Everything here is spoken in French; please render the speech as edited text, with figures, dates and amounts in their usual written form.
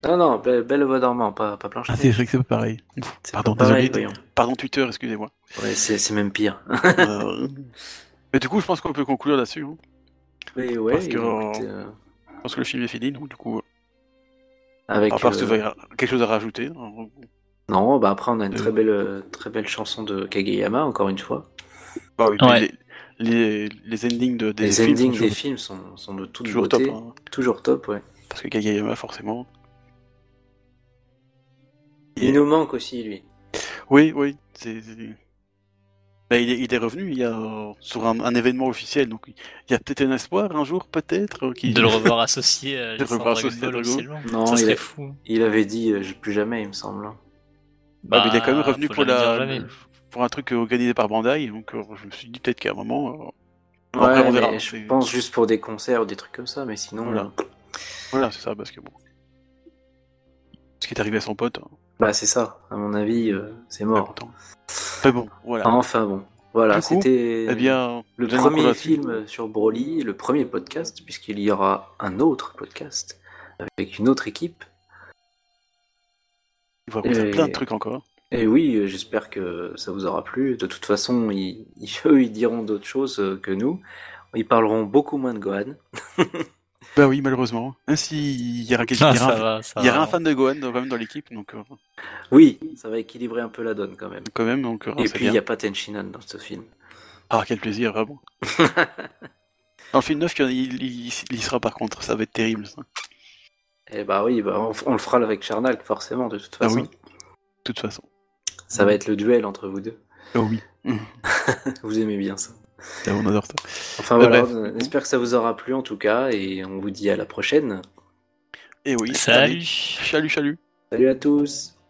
Non, non, Belle au bois dormant, pas Ah, c'est Blanche-Neige. vrai que c'est pas pareil. C'est pas Pardon, pareil, désolé. voyons. Pardon Twitter, excusez-moi. Ouais, c'est même pire. Euh, Mais du coup, je pense qu'on peut conclure là-dessus, hein, Mais parce ouais, que écoutez, je pense que le film est fini, donc du coup, à avec part si tu veux quelque chose à rajouter. non, bah après on a une Euh, très belle chanson de Kageyama encore une fois. Bah oui, puis Ouais. les endings des Les films sont endings des films sont de toute toujours top, beauté, hein, toujours top, ouais. parce que Kageyama, forcément. Il Et, nous manque aussi lui. oui, oui, bah, il est revenu il y a, sur un événement officiel, donc il y a peut-être un espoir un jour, peut-être, De qu'il le revoir associé à de l'histoire de revoir Dragon Société Ball Dragon. officiellement. Non, Ça serait fou. il avait dit plus jamais, il me semble, hein. Ah, mais il est quand même Bah, revenu faut jamais dire jamais. pour un truc organisé par Bandai, donc je me suis dit peut-être qu'à un moment. Après, Ouais, on verra, mais hein, je pense juste pour des concerts ou des trucs comme ça, mais sinon, voilà, voilà, c'est ça, parce que bon, ce qui est arrivé à son pote, hein, bah c'est ça. À mon avis, c'est pas mort. content. Mais bon, voilà. Enfin bon, voilà, Du coup, eh c'était bien, le nous allons conclure premier là-dessus. film sur Broly, le premier podcast, puisqu'il y aura un autre podcast avec une autre équipe. Il va faire plein de Et, trucs encore. et oui, j'espère que ça vous aura plu. De toute façon, eux, ils diront d'autres choses que nous. Ils parleront beaucoup moins de Gohan. Bah oui, malheureusement. Ainsi, Ah, ça va, ça il y aura un va. fan de Gohan quand même dans l'équipe, donc Oui, ça va équilibrer un peu la donne quand même. quand même, donc Et c'est puis, il n'y bien. a pas Tenshinhan dans ce film. Ah, quel plaisir, vraiment. Dans le film 9, il y sera par contre, ça va être terrible, ça. Et bah oui, bah, on le fera avec Charnal, forcément, de toute Ah oui, façon. de toute façon. Ça va être le duel entre vous deux. Oh oui. Vous aimez bien ça. Ah, on adore ça. Enfin voilà, Bref, du coup. j'espère que ça vous aura plu en tout cas, et on vous dit à la prochaine. Et oui, allez. Salut! Chalut, chalut. Salut à tous!